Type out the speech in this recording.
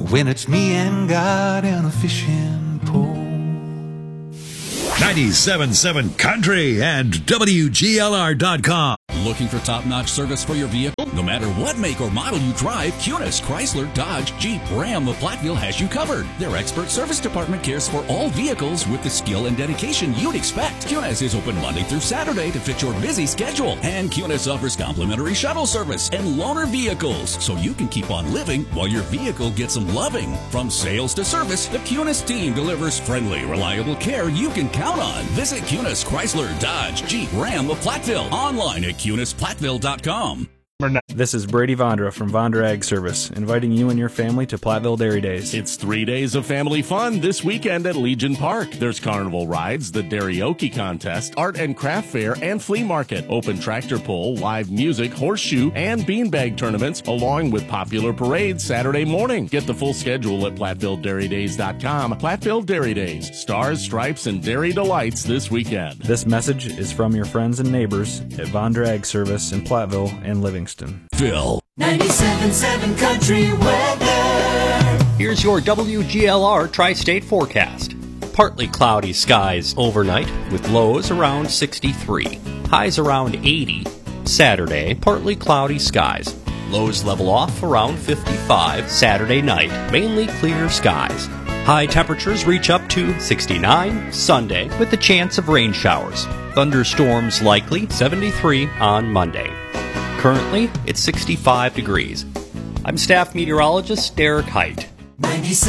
when it's me and God and a fishing pole. 97.7 Country and WGLR.com. Looking for top-notch service for your vehicle? No matter what make or model you drive, Cunis, Chrysler, Dodge, Jeep, Ram of Platteville has you covered. Their expert service department cares for all vehicles with the skill and dedication you'd expect. Cunis is open Monday through Saturday to fit your busy schedule. And Cunis offers complimentary shuttle service and loaner vehicles, so you can keep on living while your vehicle gets some loving. From sales to service, the Cunis team delivers friendly, reliable care you can count on. Visit Cunis, Chrysler, Dodge, Jeep, Ram of Platteville. Online at CunisPlatteville.com. This is Brady Vondra from Vondra Ag Service, inviting you and your family to Platteville Dairy Days. It's 3 days of family fun this weekend at Legion Park. There's carnival rides, the Daraoke contest, art and craft fair, and flea market, open tractor pull, live music, horseshoe, and beanbag tournaments, along with popular parades Saturday morning. Get the full schedule at PlattevilleDairyDays.com. Platteville Dairy Days, stars, stripes, and dairy delights this weekend. This message is from your friends and neighbors at Vondra Ag Service in Platteville and Livingston. Phil. 97.7 Country Weather. Here's your WGLR Tri-State forecast. Partly cloudy skies overnight with lows around 63. Highs around 80. Saturday, partly cloudy skies. Lows level off around 55. Saturday night, mainly clear skies. High temperatures reach up to 69 Sunday with a chance of rain showers. Thunderstorms likely 73 on Monday. Currently, it's 65 degrees. I'm staff meteorologist Derek Height.